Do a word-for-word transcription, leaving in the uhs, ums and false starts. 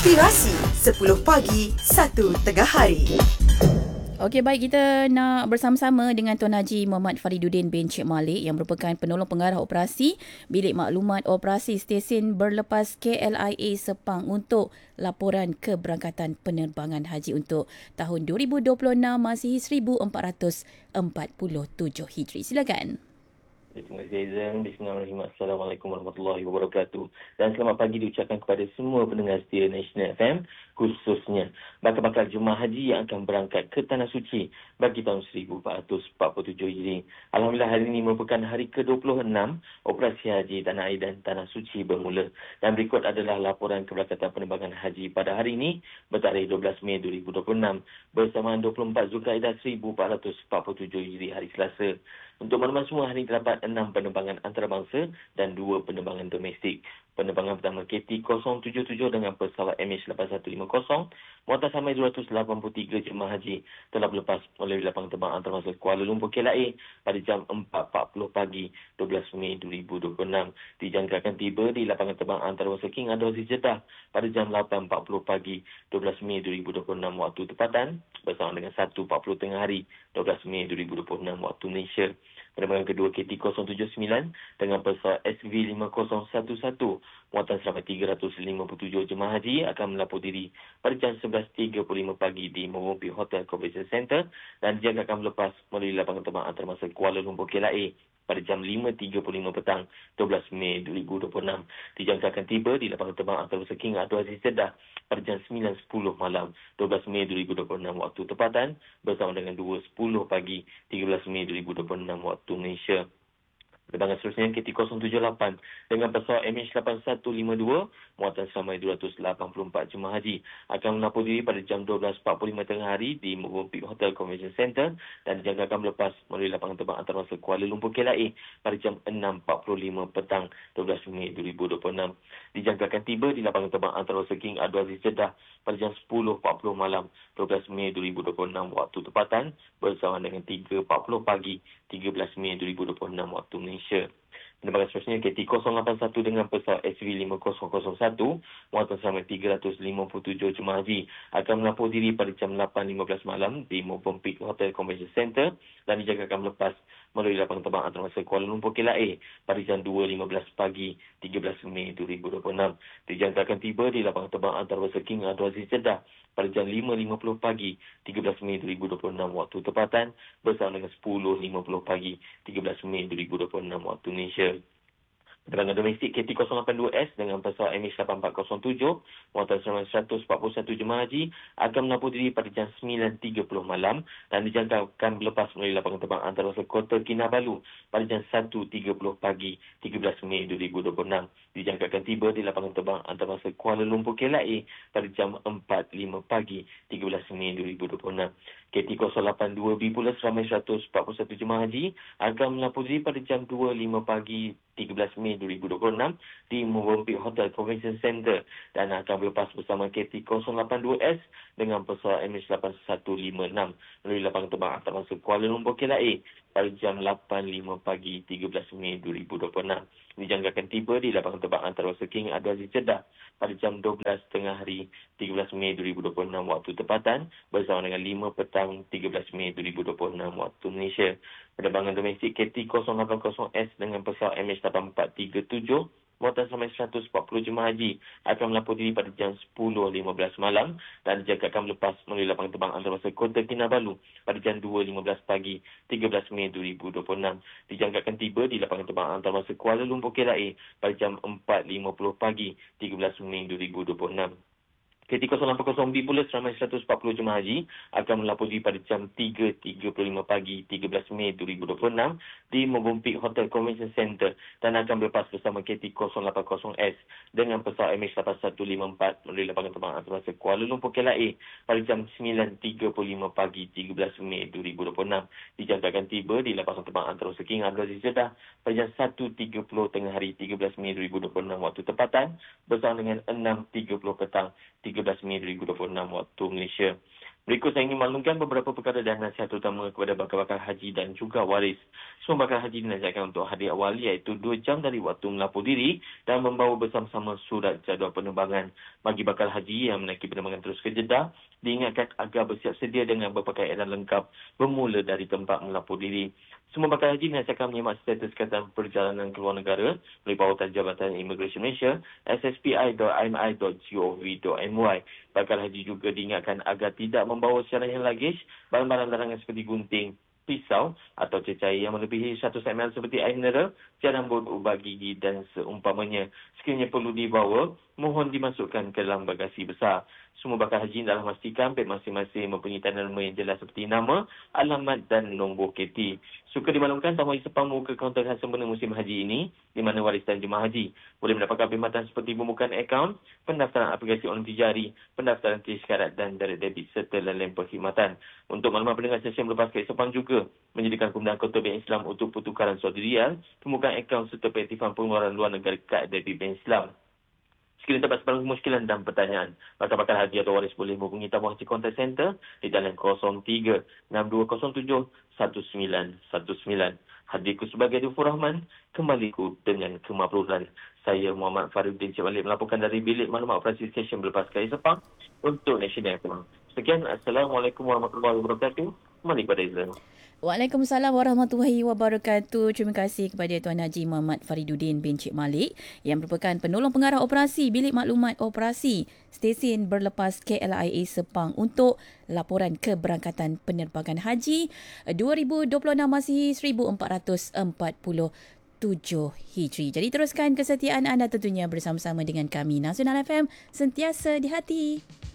Inspirasi sepuluh pagi, satu tengah hari. Okey, baik, kita nak bersama-sama dengan Tuan Haji Muhammad Fariduddin bin Cik Malik yang merupakan penolong pengarah operasi Bilik Maklumat Operasi Stesen Berlepas K L I A Sepang untuk laporan keberangkatan penerbangan haji untuk tahun dua ribu dua puluh enam Masihi seribu empat ratus empat puluh tujuh Hijri. Silakan. Terima kasih Aizan. Bismillahirrahmanirrahim. Assalamualaikum warahmatullahi wabarakatuh. Dan selamat pagi diucapkan kepada semua pendengar setia National F M, khususnya bakal-bakal jemaah haji yang akan berangkat ke Tanah Suci bagi tahun seribu empat ratus empat puluh tujuh Hijri. Alhamdulillah, hari ini merupakan hari ke dua puluh enam operasi haji Tanah Air dan Tanah Suci bermula. Dan berikut adalah laporan keberangkatan penerbangan haji pada hari ini bertarikh dua belas Mei dua ribu dua puluh enam bersamaan dua puluh empat Zulkaidah seribu empat ratus empat puluh tujuh Hijri, hari Selasa. Untuk makluman semua, hari ini terdapat enam penerbangan antarabangsa dan dua penerbangan domestik. Penerbangan pertama K T kosong tujuh tujuh dengan pesawat M H lapan satu lima kosong, muatan samai dua ratus lapan puluh tiga jemaah haji telah berlepas melalui lapangan terbang antarabangsa Kuala Lumpur K L I A pada jam empat empat puluh pagi dua belas Mei dua ribu dua puluh enam. Dijangkakan tiba di lapangan terbang antarabangsa King Abdul Aziz Jeddah pada jam lapan empat puluh pagi dua belas Mei dua ribu dua puluh enam waktu tempatan bersama dengan satu empat puluh tengah hari dua belas Mei dua ribu dua puluh enam waktu Malaysia. Penerbangan kedua K T kosong tujuh sembilan dengan pesawat S V lima kosong satu satu muatan selama tiga ratus lima puluh tujuh jemaah haji akan melapor diri pada jam sebelas tiga puluh lima pagi di Morumbi Hotel Convention Center dan dijangkakan melepas melalui lapangan terbang antarabangsa Kuala Lumpur K L I A pada jam lima tiga puluh lima petang dua belas Mei dua ribu dua puluh enam. Dijangkakan tiba di lapangan terbang antarabangsa King Abdul Aziz Jeddah pada jam sembilan sepuluh malam dua belas Mei dua ribu dua puluh enam waktu tempatan bersama dengan dua sepuluh pagi tiga belas Mei dua ribu dua puluh enam waktu Malaysia. Penerbangan seterusnya K T kosong tujuh lapan dengan pesawat M H lapan satu lima dua muatan selama dua ratus lapan puluh empat jemaah haji akan melapor diri pada jam dua belas empat puluh lima tengah hari di Morumbi Hotel Convention Center dan dijangkakan melepas melalui lapangan terbang antarabangsa Kuala Lumpur K L I A pada jam enam empat puluh lima petang dua belas Mei dua ribu dua puluh enam. Dijangkakan tiba di lapangan terbang antarabangsa King Abdul Aziz Jeddah pada jam sepuluh empat puluh malam dua belas Mei dua ribu dua puluh enam waktu tempatan bersama dengan tiga empat puluh pagi tiga belas Mei dua ribu dua puluh enam waktu Malaysia. Penerbangan seterusnya K T kosong lapan satu dengan pesawat S V lima kosong kosong satu muatan selama tiga ratus lima puluh tujuh jemaah haji akan melapor diri pada jam lapan lima belas malam di Morumbi Hotel Convention Center dan dijangkakan melepas melalui lapangan terbang antarabangsa Kuala Lumpur K L I A pada jam dua lima belas pagi tiga belas Mei dua ribu dua puluh enam. Dijangkakan tiba di lapangan terbang antarabangsa King Abdul Aziz Jeddah pada jam lima lima puluh pagi tiga belas Mei dua ribu dua puluh enam waktu tempatan bersama dengan sepuluh lima puluh pagi tiga belas Mei dua ribu dua puluh enam waktu Malaysia. Penerbangan domestik K T kosong lapan dua S dengan pesawat M H lapan empat kosong tujuh muatan selama seratus empat puluh satu jemaah haji akan melapor diri pada jam sembilan tiga puluh malam dan dijangkakan berlepas melalui lapangan terbang antarabangsa Kota Kinabalu pada jam satu tiga puluh pagi tiga belas Mei dua ribu dua puluh enam. Dijangkakan tiba di lapangan terbang antarabangsa Kuala Lumpur K L I A pada jam empat lima pagi tiga belas Mei dua ribu dua puluh enam. K T kosong lapan dua B pula seramai seratus empat puluh satu jemaah haji akan melapor diri pada jam dua lima pagi tiga belas Mei dua ribu dua puluh enam di Morumbi Hotel Convention Center dan akan berlepas bersama K T kosong lapan dua S dengan pesawat M H lapan satu lima enam melalui lapangan terbang antarabangsa Kuala Lumpur K L I A pada jam lapan lima pagi tiga belas Mei dua ribu dua puluh enam. Dijangkakan tiba di lapangan terbang antarabangsa King Abdul Aziz Jeddah pada jam dua belas tengah hari tiga belas Mei dua ribu dua puluh enam waktu tempatan bersama dengan lima petang tiga belas Mei dua ribu dua puluh enam waktu Malaysia. Penerbangan domestik K T kosong lapan kosong S dengan pesawat M H lapan empat tiga tujuh muatan sampai seratus empat puluh jemaah haji akan melapor diri pada jam sepuluh lima belas malam dan dijangkakan melepas melalui lapangan terbang antarabangsa Kota Kinabalu pada jam dua lima belas pagi tiga belas Mei dua ribu dua puluh enam. Dijangkakan tiba di lapangan terbang antarabangsa Kuala Lumpur K L I A pada jam empat lima puluh pagi tiga belas Mei dua ribu dua puluh enam. K T kosong lapan kosong B pula seramai seratus empat puluh jemaah haji akan melapor diri pada jam tiga tiga puluh lima pagi tiga belas Mei dua ribu dua puluh enam di Morumbi Hotel Convention Center dan akan berlepas bersama K T kosong lapan kosong S dengan pesawat M H lapan satu lima empat melalui lapangan terbang antarabangsa Kuala Lumpur K L I A pada jam sembilan tiga puluh lima pagi tiga belas Mei dua ribu dua puluh enam. Dijangkakan tiba di lapangan terbang antarabangsa King Abdul Aziz Jeddah pada jam satu tiga puluh tengah hari tiga belas Mei dua ribu dua puluh enam waktu tempatan bersama dengan enam tiga puluh petang tiga belas Mei dua ribu dua puluh enam waktu Malaysia. Berikut saya ingin maklumkan beberapa perkara dan nasihat utama kepada bakal-bakal haji dan juga waris. Semua bakal haji dinasihatkan untuk hadir awal iaitu dua jam dari waktu melapor diri dan membawa bersama-sama surat jadual penerbangan. Bagi bakal haji yang menaiki penerbangan terus ke Jeddah, diingatkan agar bersiap sedia dengan berpakaian lengkap bermula dari tempat melapor diri. Semua bakal haji dinasihatkan menyemak status kesihatan perjalanan ke luar negara melalui bawatan Jabatan Immigration Malaysia s s p i dot i m i dot gov dot m y. Bakal haji juga diingatkan agar tidak membawa secara yang luggage barang-barang larangan seperti gunting, pisau atau cecair yang melebihi seratus mililiter seperti air mineral, tiada rambut, ubat gigi dan seumpamanya. Sekiranya perlu dibawa, mohon dimasukkan ke dalam bagasi besar. Semua bakal haji adalah memastikan beg masing-masing mempunyai tanda nama yang jelas seperti nama, alamat dan nombor K T. Suka dimaklumkan tamu haji Sepang membuka kaunter khas sempena musim haji ini di mana waris dan jemaah haji boleh mendapatkan perkhidmatan seperti pembukaan akaun, pendaftaran aplikasi online tijari, pendaftaran tizkarat dan direct debit serta lain-lain perkhidmatan. Untuk maklumat pendengar stesen berlepas K L Sepang juga menyediakan kemudahan kaunter bank Islam untuk pertukaran suatu rial, pembukaan akaun serta pengaktifan pengeluaran luar negara kad debit bank Islam. Sekiranya terdapat sebarang kemusykilan dan pertanyaan, bakal-bakal haji atau waris boleh menghubungi tabung haji contact center di dalam kosong tiga enam dua kosong tujuh satu sembilan satu sembilan. Hadirku sebagai Dufur Rahman, kembaliku dengan kemakbulan. Saya Muhammad Faridudin Cik Malik melaporkan dari Bilik Maklumat Operasi Stesen Berlepas K L Sepang untuk National F M. Sekian, Assalamualaikum warahmatullahi wabarakatuh. Kembali kepada Izlan. Waalaikumsalam warahmatullahi wabarakatuh. Terima kasih kepada Tuan Haji Muhammad Faridudin bin Cik Malik yang merupakan penolong pengarah operasi Bilik Maklumat Operasi Stesen Berlepas K L I A Sepang untuk laporan keberangkatan penerbangan haji dua ribu dua puluh enam Masihi seribu empat ratus empat puluh tujuh Hijri. Jadi teruskan kesetiaan anda tentunya bersama-sama dengan kami Nasional F M, sentiasa di hati.